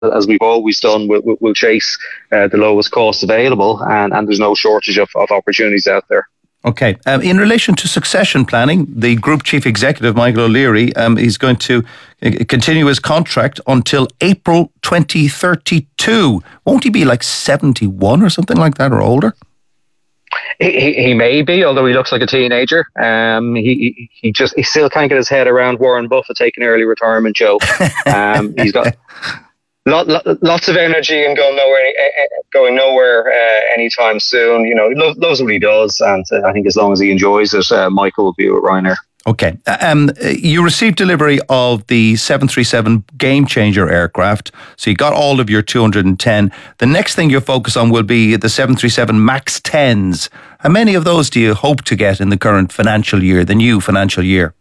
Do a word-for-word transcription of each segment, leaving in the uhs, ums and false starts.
as we've always done, we'll, we'll chase uh, the lowest cost available, and, and there's no shortage of, of opportunities out there. Okay. Um, in relation to succession planning, the Group Chief Executive, Michael O'Leary, um, is going to continue his contract until April twenty thirty-two. Won't he be like seventy-one or something like that, or older? He, he may be, although he looks like a teenager. Um, he he just he still can't get his head around Warren Buffett taking early retirement, Joe. Um, he's got lot, lot, lots of energy and going nowhere going nowhere uh, anytime soon. You know, he lo- loves what he does, and uh, I think as long as he enjoys it, uh, Michael will be with Ryanair. Okay. Um, you received delivery of the seven thirty-seven Game Changer aircraft, so you got all of your two hundred ten. The next thing you'll focus on will be the seven thirty-seven MAX tens. How many of those do you hope to get in the current financial year, the new financial year?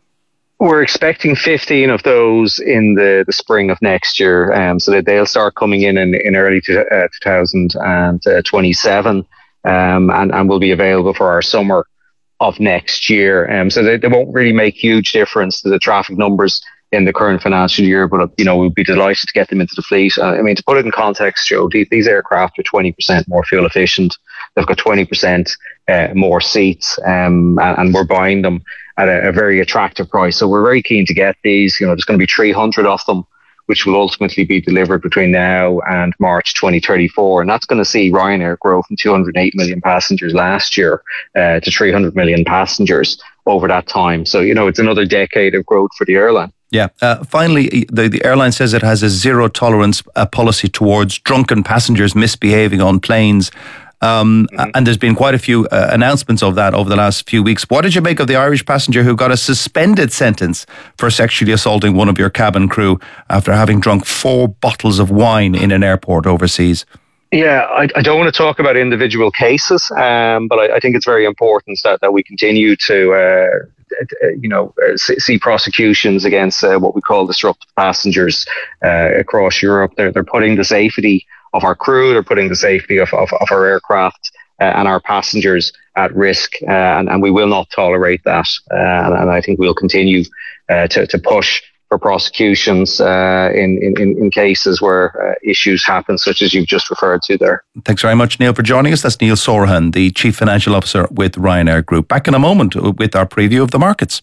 We're expecting fifteen of those in the, the spring of next year, um, so that they'll start coming in in, in early to, uh, twenty twenty-seven, um, and, and will be available for our summer of next year. Um, so they, they won't really make huge difference to the traffic numbers in the current financial year, but you know, we'd be delighted to get them into the fleet. Uh, I mean, to put it in context, Joe, these, these aircraft are twenty percent more fuel efficient. They've got twenty percent uh, more seats, um, and, and we're buying them at a, a very attractive price. So we're very keen to get these. You know, there's going to be three hundred of them, which will ultimately be delivered between now and March twenty thirty-four. And that's going to see Ryanair grow from two hundred eight million passengers last year uh, to three hundred million passengers over that time. So, you know, it's another decade of growth for the airline. Yeah. Uh, finally, the, the airline says it has a zero tolerance uh, policy towards drunken passengers misbehaving on planes. Um, mm-hmm. And there's been quite a few uh, announcements of that over the last few weeks. What did you make of the Irish passenger who got a suspended sentence for sexually assaulting one of your cabin crew after having drunk four bottles of wine in an airport overseas? Yeah, I, I don't want to talk about individual cases, um, but I, I think it's very important that, that we continue to, uh, you know, see prosecutions against uh, what we call disruptive passengers uh, across Europe. They're they're putting the safety of our crew, they're putting the safety of, of, of our aircraft uh, and our passengers at risk, uh, and, and we will not tolerate that. Uh, and, and I think we'll continue uh, to, to push for prosecutions uh, in, in, in cases where uh, issues happen, such as you've just referred to there. Thanks very much, Neil, for joining us. That's Neil Sorahan, the Chief Financial Officer with Ryanair Group. Back in a moment with our preview of the markets.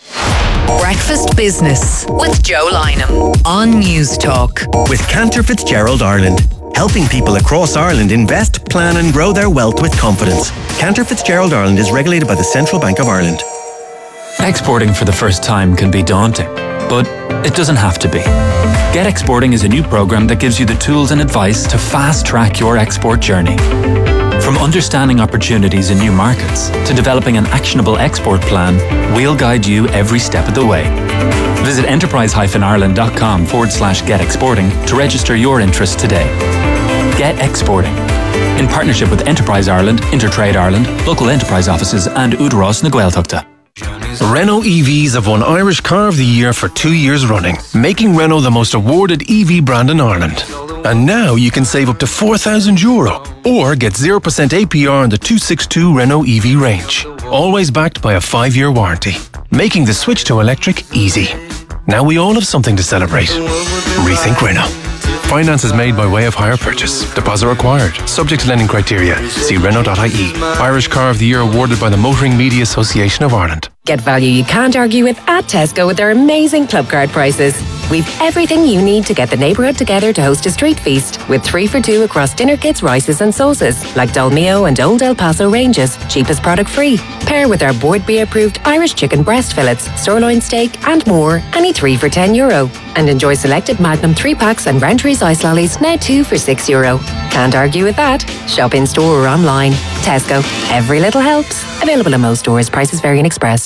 Breakfast Business with Joe Lynham on News Talk. With Cantor Fitzgerald Ireland, helping people across Ireland invest, plan and grow their wealth with confidence. Cantor Fitzgerald Ireland is regulated by the Central Bank of Ireland. Exporting for the first time can be daunting, but it doesn't have to be. Get Exporting is a new program that gives you the tools and advice to fast-track your export journey. From understanding opportunities in new markets to developing an actionable export plan, we'll guide you every step of the way. Visit enterprise-ireland.com forward slash get exporting to register your interest today. Get Exporting, in partnership with Enterprise Ireland, Intertrade Ireland, local enterprise offices and Udros na Gaeltachta. Renault E Vs have won Irish Car of the Year for two years running, making Renault the most awarded E V brand in Ireland. And now you can save up to four thousand euro or get zero percent A P R on the two sixty-two Renault E V range. Always backed by a five-year warranty, making the switch to electric easy. Now we all have something to celebrate. Rethink Renault. Finance is made by way of hire purchase. Deposit required. Subject to lending criteria. See Renault dot I E. Irish Car of the Year awarded by the Motoring Media Association of Ireland. Get value you can't argue with at Tesco with their amazing club card prices. We've everything you need to get the neighbourhood together to host a street feast, with three for two across dinner kits, rices and sauces, like Dolmio and Old El Paso ranges, cheapest product free. Pair with our Board B approved Irish chicken breast fillets, sirloin steak and more, any three for ten euro. And enjoy selected Magnum three packs and Rentries ice lollies, now two for six euro. Can't argue with that. Shop in store or online. Tesco. Every little helps. Available in most stores. Prices vary in Express.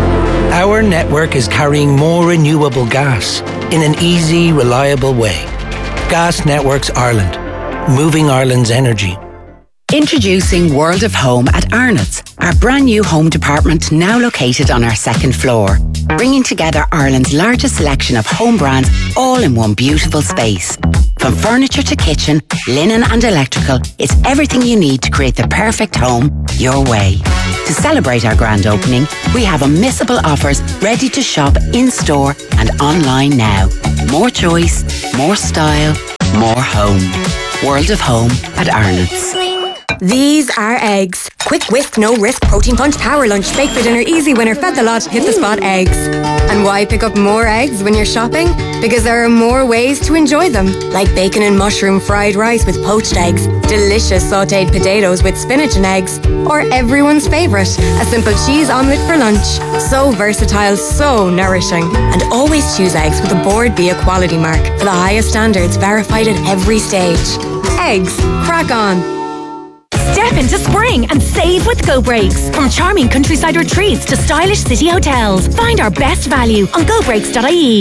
Our network is carrying more renewable gas in an easy, reliable way. Gas Networks Ireland. Moving Ireland's energy. Introducing World of Home at Arnott's, our brand new home department now located on our second floor. bringing together Ireland's largest selection of home brands all in one beautiful space. From furniture to kitchen, linen and electrical, it's everything you need to create the perfect home your way. To celebrate our grand opening, we have unmissable offers ready to shop in-store and online now. More choice, more style, more home. World of Home at Arnott's. These are eggs. Quick whisk, no risk, protein punch, power lunch, bake for dinner, easy winner, fed the lot, hit the spot eggs. And why pick up more eggs when you're shopping? Because there are more ways to enjoy them. Like bacon and mushroom fried rice with poached eggs, delicious sautéed potatoes with spinach and eggs, or everyone's favourite, a simple cheese omelette for lunch. So versatile, so nourishing. And always choose eggs with a Board B A quality mark for the highest standards, verified at every stage. Eggs, crack on. Step into spring and save with Go Breaks. From charming countryside retreats to stylish city hotels, find our best value on go breaks dot I E.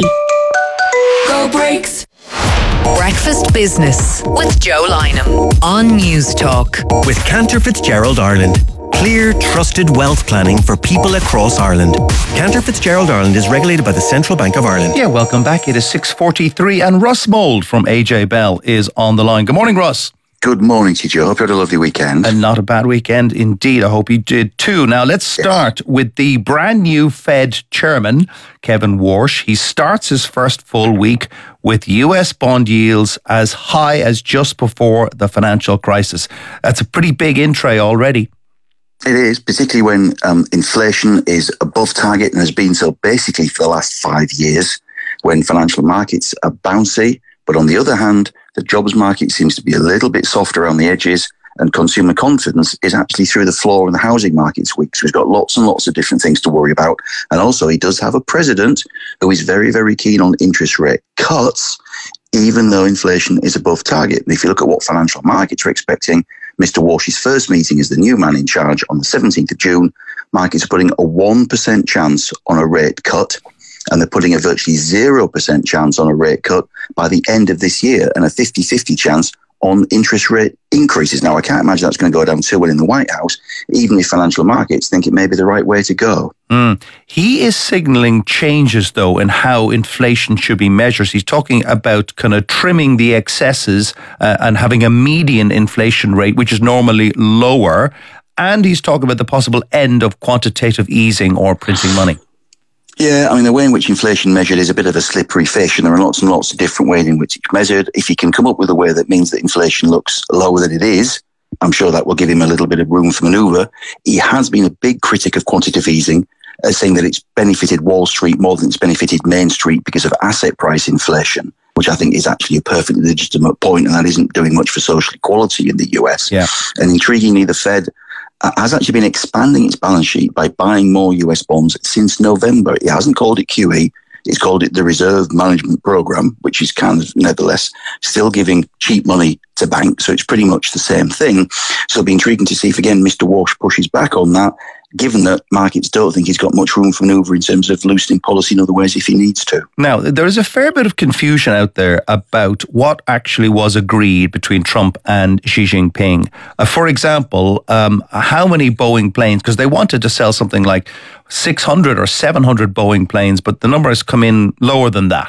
Go Breaks. Breakfast Business with Joe Lynham on News Talk. With Cantor Fitzgerald Ireland. Clear, trusted wealth planning for people across Ireland. Cantor Fitzgerald Ireland is regulated by the Central Bank of Ireland. Yeah, welcome back. It is six forty-three and Russ Mould from A J Bell is on the line. Good morning, Russ. Good morning to you, Joe. Hope you had a lovely weekend. And not a bad weekend indeed. I hope you did too. Now, let's start yes. with the brand new Fed chairman, Kevin Warsh. He starts his first full week with U S bond yields as high as just before the financial crisis. That's a pretty big in-tray already. It is, particularly when um, inflation is above target and has been so basically for the last five years, when financial markets are bouncy. But on the other hand, the jobs market seems to be a little bit softer around the edges, and consumer confidence is actually through the floor in the housing market's weak. So he's got lots and lots of different things to worry about. And also he does have a president who is very, very keen on interest rate cuts, even though inflation is above target. And if you look at what financial markets are expecting, Mister Warsh's first meeting as the new man in charge on the seventeenth of June, markets are putting a one percent chance on a rate cut. And they're putting a virtually zero percent chance on a rate cut by the end of this year and a fifty-fifty chance on interest rate increases. Now, I can't imagine that's going to go down too well in the White House, even if financial markets think it may be the right way to go. Mm. He is signalling changes, though, in how inflation should be measured. He's talking about kind of trimming the excesses uh, and having a median inflation rate, which is normally lower. And he's talking about the possible end of quantitative easing or printing money. Yeah, I mean, the way in which inflation measured is a bit of a slippery fish, and there are lots and lots of different ways in which it's measured. If he can come up with a way that means that inflation looks lower than it is, I'm sure that will give him a little bit of room for manoeuvre. He has been a big critic of quantitative easing, uh, saying that it's benefited Wall Street more than it's benefited Main Street because of asset price inflation, which I think is actually a perfectly legitimate point, and that isn't doing much for social equality in the U S. Yeah. And intriguingly, the Fed has actually been expanding its balance sheet by buying more U S bonds since November. It hasn't called it Q E. It's called it the Reserve Management Program, which is kind of nevertheless still giving cheap money to banks. So it's pretty much the same thing. So it'll be intriguing to see if, again, Mister Warsh pushes back on that, given that markets don't think he's got much room for manoeuvre in terms of loosening policy in other ways if he needs to. Now, there is a fair bit of confusion out there about what actually was agreed between Trump and Xi Jinping. Uh, for example, um, how many Boeing planes, because they wanted to sell something like six hundred or seven hundred Boeing planes, but the number has come in lower than that.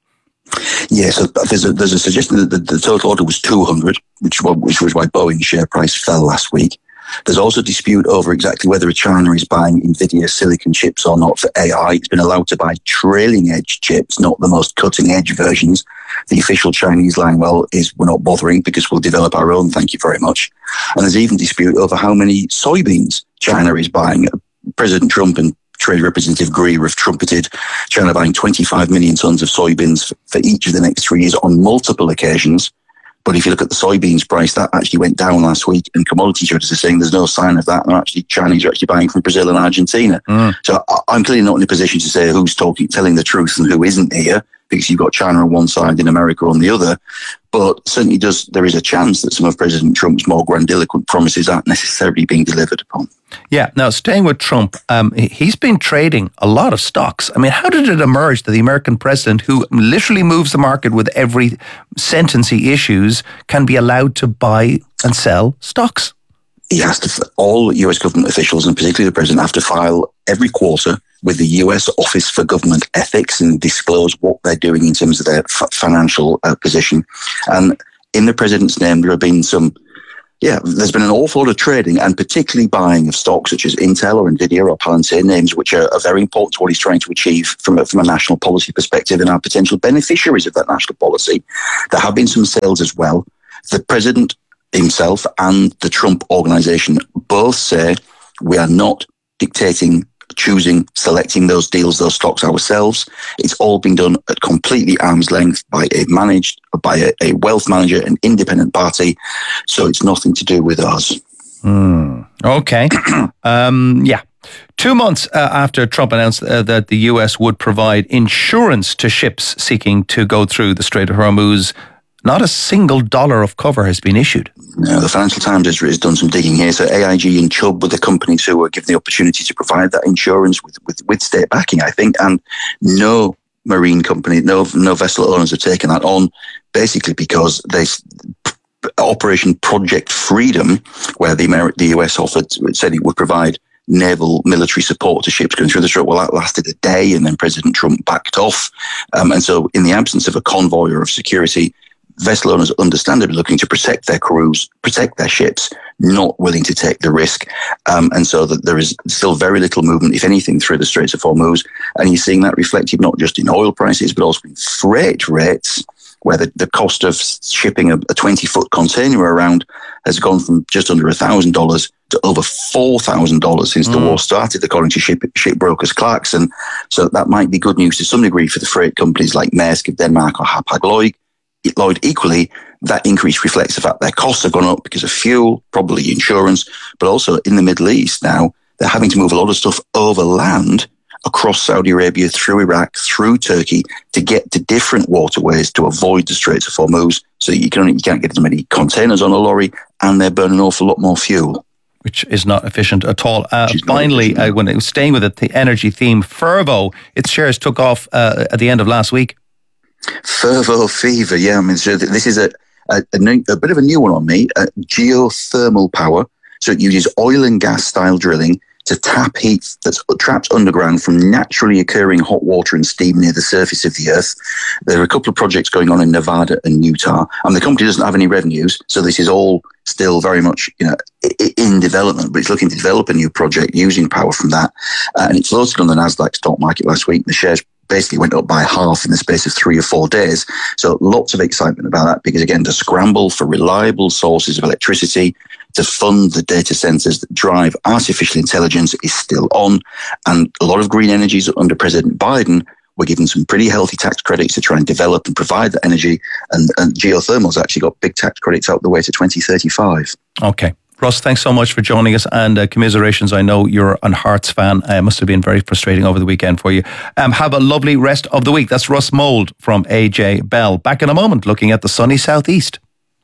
Yeah, so there's a, there's a suggestion that the, the total order was two hundred, which, which was why Boeing's share price fell last week. There's also dispute over exactly whether China is buying NVIDIA silicon chips or not for A I. It's been allowed to buy trailing edge chips, not the most cutting edge versions. The official Chinese line, well, is we're not bothering because we'll develop our own, thank you very much. And there's even dispute over how many soybeans China is buying. President Trump and Trade Representative Greer have trumpeted China buying twenty-five million tons of soybeans for each of the next three years on multiple occasions. But if you look at the soybeans price, that actually went down last week, and commodity traders are saying there's no sign of that. And actually, Chinese are actually buying from Brazil and Argentina. Mm. So I'm clearly not in a position to say who's talking, telling the truth and who isn't here, because you've got China on one side and America on the other. But certainly does there is a chance that some of President Trump's more grandiloquent promises aren't necessarily being delivered upon. Yeah. Now, staying with Trump, um, he's been trading a lot of stocks. I mean, how did it emerge that the American president, who literally moves the market with every sentence he issues, can be allowed to buy and sell stocks? he has to, all U S government officials and particularly the president have to file every quarter with the U S Office for Government Ethics and disclose what they're doing in terms of their f- financial uh, position. And in the president's name, there have been some, yeah, there's been an awful lot of trading and particularly buying of stocks such as Intel or Nvidia or Palantir, names which are, are very important to what he's trying to achieve from a, from a national policy perspective and our potential beneficiaries of that national policy. There have been some sales as well. The president himself and the Trump organization both say we are not dictating, choosing, selecting those deals, those stocks ourselves. It's all been done at completely arm's length by a managed, by a, a wealth manager, an independent party. So it's nothing to do with us. Mm, okay. um, yeah. Two months uh, after Trump announced uh, that the U S would provide insurance to ships seeking to go through the Strait of Hormuz, not a single dollar of cover has been issued. No, the Financial Times has, has done some digging here. So A I G and Chubb were the companies who were given the opportunity to provide that insurance with, with, with state backing, I think. And no marine company, no no vessel owners have taken that on, basically because they Operation Project Freedom, where the Ameri- the U S offered said it would provide naval military support to ships going through the strait. Well, that lasted a day, and then President Trump backed off. Um, and so, in the absence of a convoy or of security, vessel owners understandably looking to protect their crews, protect their ships, not willing to take the risk. Um, and so that there is still very little movement, if anything, through the Straits of Hormuz. And you're seeing that reflected not just in oil prices, but also in freight rates, where the, the cost of shipping a twenty-foot container around has gone from just under one thousand dollars to over four thousand dollars since mm. the war started, according to ship, ship brokers Clarkson. So that might be good news to some degree for the freight companies like Maersk of Denmark or Hapag-Lloyd. Lloyd, equally, that increase reflects the fact their costs have gone up because of fuel, probably insurance, but also in the Middle East now, they're having to move a lot of stuff over land across Saudi Arabia, through Iraq, through Turkey, to get to different waterways to avoid the Straits of Hormuz. So you, can only, you can't get as many containers on a lorry, and they're burning an awful lot more fuel. Which is not efficient at all. Uh, finally, uh, when it was staying with it, the energy theme, Fervo, its shares took off uh, at the end of last week. Fervo fever, yeah. I mean, so this is a, a, a, new, a bit of a new one on me. Uh, geothermal power. So it uses oil and gas style drilling to tap heat that's trapped underground from naturally occurring hot water and steam near the surface of the earth. There are a couple of projects going on in Nevada and Utah, and the company doesn't have any revenues, so this is all still very much, you know, in development, but it's looking to develop a new project using power from that. Uh, and it floated on the Nasdaq stock market last week. The shares basically went up by half in the space of three or four days. So lots of excitement about that, because again, the scramble for reliable sources of electricity to fund the data centers that drive artificial intelligence is still on. And a lot of green energies under President Biden were given some pretty healthy tax credits to try and develop and provide that energy. And, and geothermal's actually got big tax credits out the way to twenty thirty-five. Okay. Russ, thanks so much for joining us, and uh, commiserations. I know you're an Hearts fan. Uh, it must have been very frustrating over the weekend for you. Um, have a lovely rest of the week. That's Russ Mould from A J Bell. Back in a moment, looking at the sunny southeast.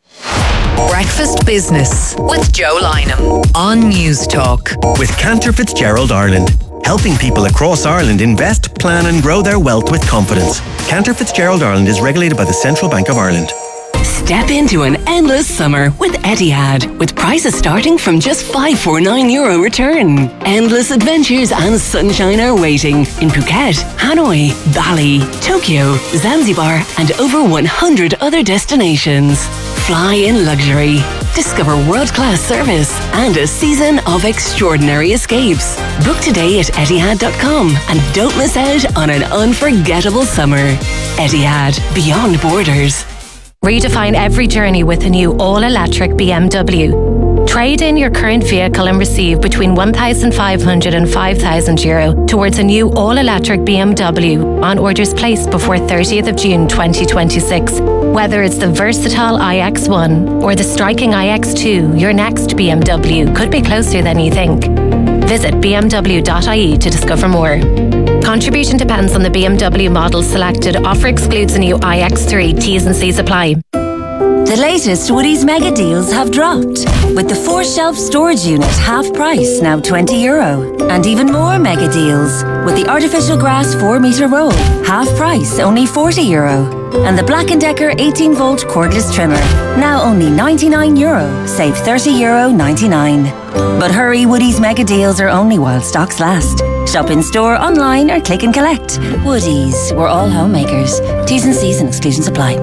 Breakfast Business with Joe Lynham on News Talk. With Cantor Fitzgerald Ireland, helping people across Ireland invest, plan and grow their wealth with confidence. Cantor Fitzgerald Ireland is regulated by the Central Bank of Ireland. Step into an endless summer with Etihad, with prices starting from just five hundred forty-nine euro return. Endless adventures and sunshine are waiting in Phuket, Hanoi, Bali, Tokyo, Zanzibar and over one hundred other destinations. Fly in luxury, discover world-class service and a season of extraordinary escapes. Book today at Etihad dot com and don't miss out on an unforgettable summer. Etihad, beyond borders. Redefine every journey with a new all-electric B M W. Trade in your current vehicle and receive between one thousand five hundred and five thousand euro towards a new all-electric B M W on orders placed before thirtieth of June twenty twenty-six. Whether it's the versatile i X one or the striking i X two, your next B M W could be closer than you think. Visit b m w dot i e to discover more. Contribution depends on the B M W model selected. Offer excludes the new i X three. T's and C's apply. The latest Woodie's mega deals have dropped, with the four shelf storage unit half price, now twenty euro. And even more mega deals with the artificial grass four metre roll, half price, only forty euro. And the Black and Decker eighteen volt cordless trimmer. Now only ninety-nine euro. Save thirty euro ninety-nine. But hurry, Woody's mega deals are only while stocks last. Shop in store, online or click and collect. Woody's, we're all homemakers. T's and C's and exclusions apply.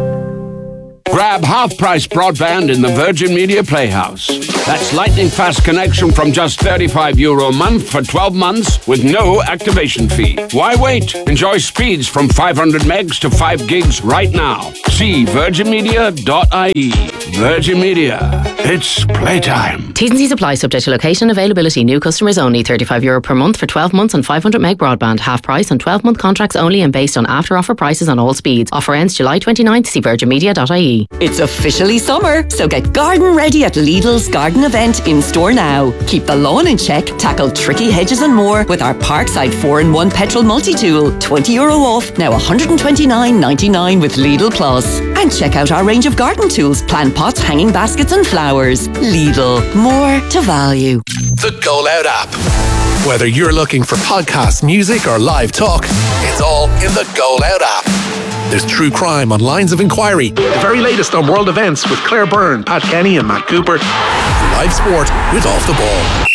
Grab half-price broadband in the Virgin Media Playhouse. That's lightning-fast connection from just thirty-five euro a month for twelve months with no activation fee. Why wait? Enjoy speeds from five hundred megs to five gigs right now. See virgin media dot I E. Virgin Media. It's playtime. T's and C's apply, subject to location and availability. New customers only. thirty-five euro per month for twelve months and five hundred meg broadband. Half price on twelve month contracts only and based on after-offer prices on all speeds. Offer ends July twenty-ninth. See virgin media dot I E. It's officially summer, so get garden ready at Lidl's garden event in store now. Keep the lawn in check, tackle tricky hedges and more with our Parkside four in one petrol multi-tool. twenty euro off, now one hundred twenty-nine ninety-nine with Lidl Plus. And check out our range of garden tools, plant pots, hanging baskets and flowers. Lidl, more to value. The Go Loud app. Whether you're looking for podcasts, music or live talk, it's all in the Go Loud app. There's true crime on Lines of Inquiry, the very latest on world events with Claire Byrne, Pat Kenny and Matt Cooper, live sport with Off the Ball.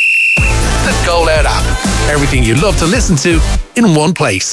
The Go Loud app. Everything you love to listen to in one place.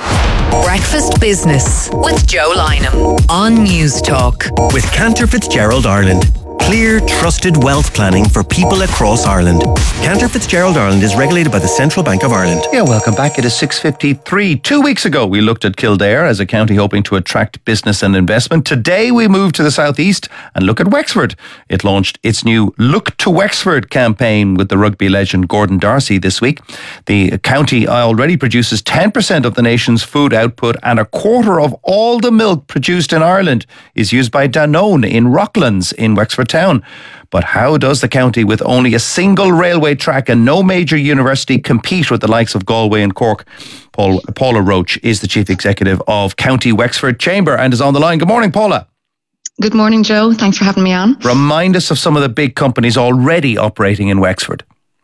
Breakfast Business with Joe Lynham on News Talk. With Cantor Fitzgerald Ireland. Clear, trusted wealth planning for people across Ireland. Cantor Fitzgerald Ireland is regulated by the Central Bank of Ireland. Yeah, welcome back. It is six fifty-three. Two weeks ago, we looked at Kildare as a county hoping to attract business and investment. Today, we move to the southeast and look at Wexford. It launched its new Look to Wexford campaign with the rugby legend Gordon Darcy this week. The county already produces ten percent of the nation's food output, and a quarter of all the milk produced in Ireland is used by Danone in Rocklands in Wexford town. But how does the county with only a single railway track and no major university compete with the likes of Galway and Cork? Paul, Paula Roach is the Chief Executive of County Wexford Chamber and is on the line. Good morning, Paula. Good morning, Joe. Thanks for having me on. Remind us of some of the big companies already operating in Wexford.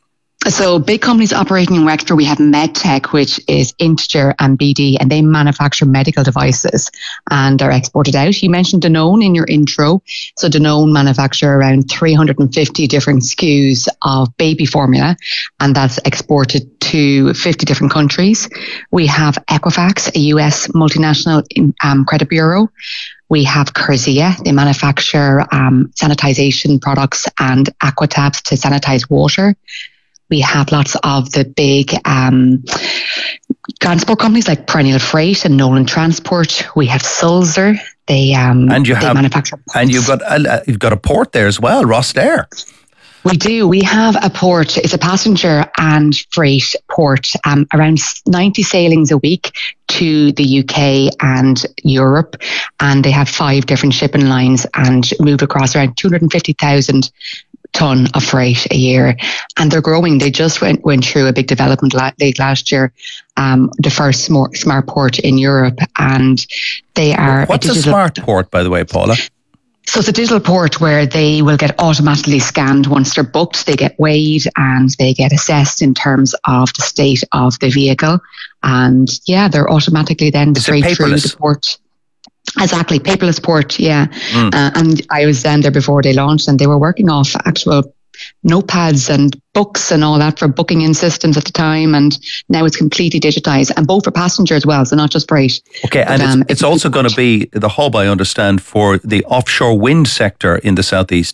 So big companies operating in Wexford, we have MedTech, which is Integer and B D, and they manufacture medical devices and are exported out. You mentioned Danone in your intro. So Danone manufacture around three hundred fifty different S K Us of baby formula, and that's exported to fifty different countries. We have Equifax, a U S multinational in, um, credit bureau. We have Curzia. They manufacture um, sanitization products and aqua tabs to sanitize water. We have lots of the big um, transport companies like Perennial Freight and Nolan Transport. We have Sulzer. They um, and you they have manufacture ports. And you've got a, you've got a port there as well, Rosslare. We do. We have a port. It's a passenger and freight port. Um, around ninety sailings a week to the U K and Europe, and they have five different shipping lines and move across around two hundred fifty thousand ton of freight a year, and they're growing. They just went went through a big development la- late last year, um, the first smart, smart port in Europe, and they are. What's a, a smart port, by the way, Paula? So it's a digital port where they will get automatically scanned once they're booked. They get weighed and they get assessed in terms of the state of the vehicle, and yeah, they're automatically then straight through the port. Exactly, paperless port, yeah. Mm. Uh, and I was down there before they launched, and they were working off actual notepads and books and all that for booking in systems at the time, and now it's completely digitized, and both for passenger as well, so not just freight. Okay, but, and um, it's, it's also going to be the hub, I understand, for the offshore wind sector in the southeast.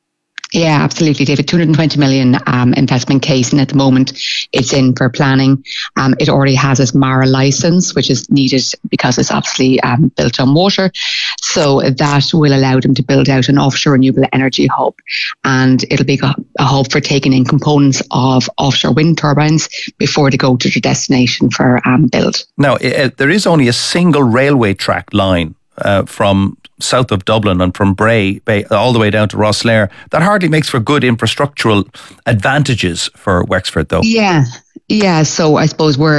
Yeah, absolutely, David. two hundred twenty million um, investment case, and at the moment it's in for planning. Um, it already has its Mara license, which is needed because it's obviously um, built on water. So that will allow them to build out an offshore renewable energy hub, and it'll be a, a hub for taking in components of offshore wind turbines before they go to their destination for um, build. Now, it, there is only a single railway track line Uh, from south of Dublin and from Bray Bay all the way down to Rosslare. That hardly makes for good infrastructural advantages for Wexford, though. Yeah, yeah. So I suppose we're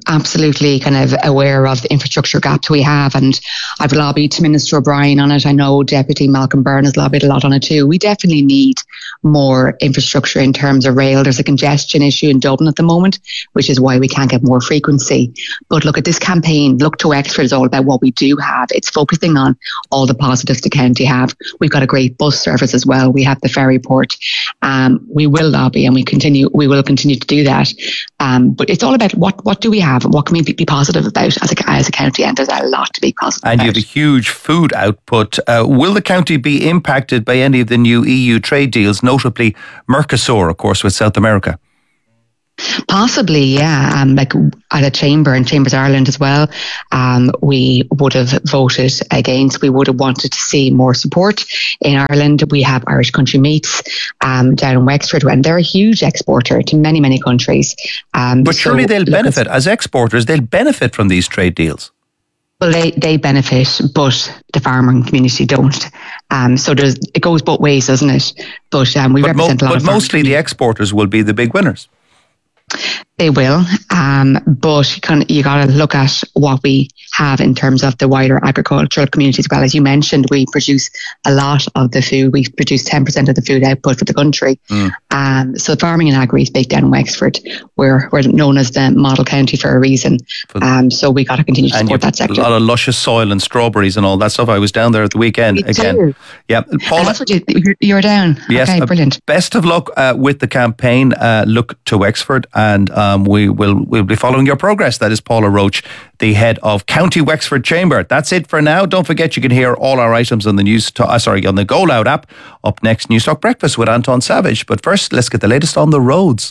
absolutely kind of aware of the infrastructure gaps we have, and I've lobbied to Minister O'Brien on it. I know Deputy Malcolm Byrne has lobbied a lot on it too. We definitely need more infrastructure in terms of rail. There's a congestion issue in Dublin at the moment, which is why we can't get more frequency. But look at this campaign, Look to Wexford, is all about what we do have. It's focusing on all the positives the county have. We've got a great bus service as well. We have the ferry port. Um, we will lobby and we continue. We will continue to do that. Um, but it's all about what what do we have and what can we be positive about as a, as a county, and there's a lot to be positive and about. You have a huge food output. Uh, will the county be impacted by any of the new E U trade deals, notably Mercosur, of course, with South America? Possibly, yeah. Um, like at a chamber and Chambers Ireland as well, um, we would have voted against. We would have wanted to see more support in Ireland. We have Irish Country Meats um, down in Wexford, and they're a huge exporter to many, many countries. Um, but surely so, they'll benefit as exporters. They'll benefit from these trade deals. Well, they, they benefit, but the farming community don't. Um, so there's, it goes both ways, doesn't it? But um, we but represent mo- a lot but of mostly the exporters will be the big winners. They will, um, but you, can, you got to look at what we have in terms of the wider agricultural community as well. As you mentioned, we produce a lot of the food. We produce ten percent of the food output for the country. Mm. Um, so farming and agri is big down in Wexford. We're, we're known as the model county for a reason. Um, so we got to continue to support that sector. A lot of luscious soil and strawberries and all that stuff. I was down there at the weekend we again. Do. Yeah, Paula, that's what you, you were down. Yes, okay, brilliant. Uh, best of luck uh, with the campaign. Uh, look to Wexford, and um, we will we'll be following your progress. That is Paula Roach, the head of County Wexford Chamber. That's it for now. Don't forget you can hear all our items on the news. To, uh, sorry, on the Go Loud app. Up next, News Talk Breakfast with Anton Savage. But first, let's get the latest on the roads.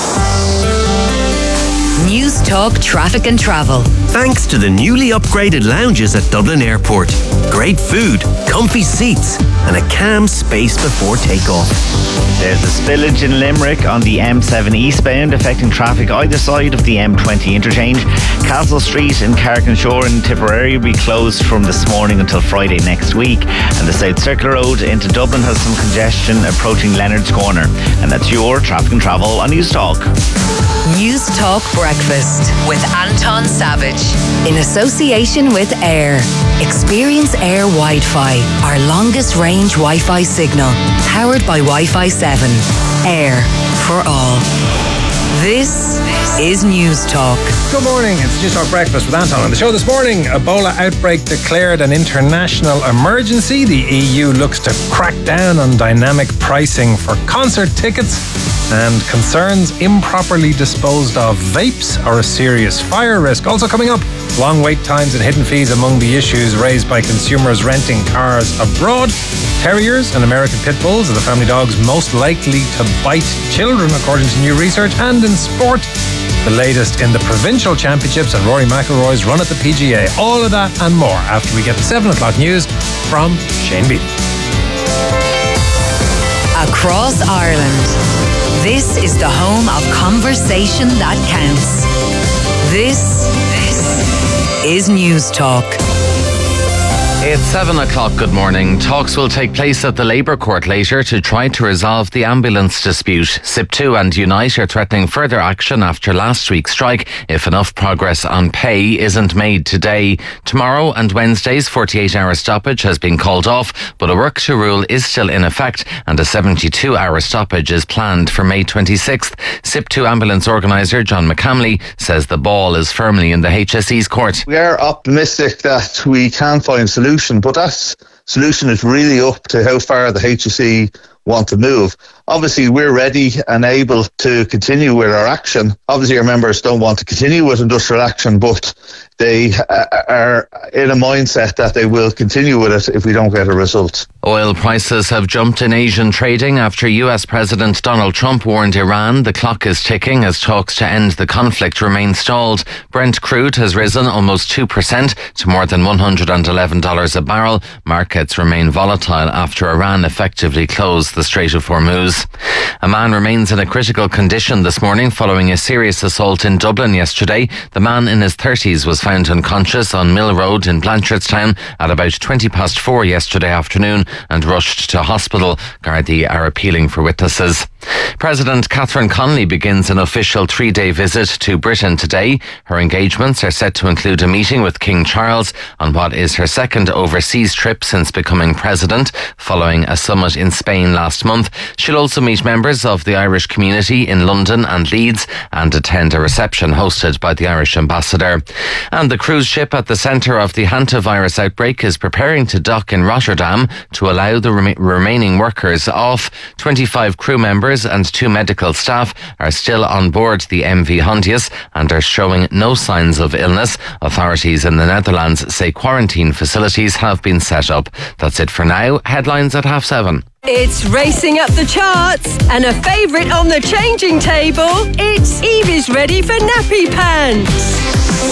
News Talk Traffic and Travel. Thanks to the newly upgraded lounges at Dublin Airport. Great food, comfy seats, and a calm space before takeoff. There's a spillage in Limerick on the M seven eastbound, affecting traffic either side of the M twenty interchange. Castle Street in Carrick-on-Shore in Tipperary will be closed from this morning until Friday next week. And the South Circular Road into Dublin has some congestion approaching Leonard's Corner. And that's your Traffic and Travel on News Talk. News Talk Breakfast with Anton Savage in association with Air. Experience Air Wi-Fi, our longest range Wi-Fi signal, powered by Wi-Fi seven. Air for all. This is News Talk. Good morning, it's News Talk Breakfast with Anton. On the show this morning, Ebola outbreak declared an international emergency. The E U looks to crack down on dynamic pricing for concert tickets. And concerns improperly disposed of vapes are a serious fire risk. Also coming up, long wait times and hidden fees among the issues raised by consumers renting cars abroad. Terriers and American Pit Bulls are the family dogs most likely to bite children, according to new research. And in sport, the latest in the provincial championships and Rory McIlroy's run at the P G A. All of that and more after we get the seven o'clock news from Shane Beaton. Across Ireland. This is the home of conversation that counts. This, this is News Talk. It's seven o'clock, good morning. Talks will take place at the Labour Court later to try to resolve the ambulance dispute. S I P two and Unite are threatening further action after last week's strike if enough progress on pay isn't made today. Tomorrow and Wednesday's forty-eight hour stoppage has been called off, but a work to rule is still in effect and a seventy-two hour stoppage is planned for May twenty-sixth. S I P two ambulance organiser John McCamley says the ball is firmly in the H S E's court. We are optimistic that we can find solutions. But that solution is really up to how far the H S E want to move. Obviously, we're ready and able to continue with our action. Obviously, our members don't want to continue with industrial action, but they are in a mindset that they will continue with it if we don't get a result. Oil prices have jumped in Asian trading after U S President Donald Trump warned Iran the clock is ticking as talks to end the conflict remain stalled. Brent crude has risen almost two percent to more than one hundred eleven dollars a barrel. Markets remain volatile after Iran effectively closed the Strait of Hormuz. A man remains in a critical condition this morning following a serious assault in Dublin yesterday. The man in his thirties was found unconscious on Mill Road in Blanchardstown at about twenty past four yesterday afternoon and rushed to hospital. Gardaí are appealing for witnesses. President Catherine Connolly begins an official three-day visit to Britain today. Her engagements are set to include a meeting with King Charles on what is her second overseas trip since becoming president, following a summit in Spain last month. She'll also meet members of the Irish community in London and Leeds and attend a reception hosted by the Irish ambassador. And the cruise ship at the centre of the hantavirus outbreak is preparing to dock in Rotterdam to allow the rem- remaining workers off. twenty-five crew members and two medical staff are still on board the M V Hondius and are showing no signs of illness. Authorities in the Netherlands say quarantine facilities have been set up. That's it for now. Headlines at half seven. It's racing up the charts and a favourite on the changing table. It's Evie's ready for nappy pants.